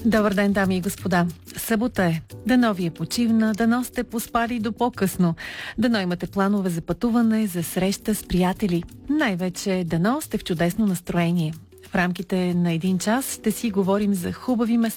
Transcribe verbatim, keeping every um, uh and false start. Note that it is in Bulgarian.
Добър ден, дами и господа. Събота е. Дано ви е почивна, дано сте поспали до по-късно. Дано имате планове за пътуване, за среща с приятели. Най-вече дано сте в чудесно настроение. В рамките на един час ще си говорим за хубави места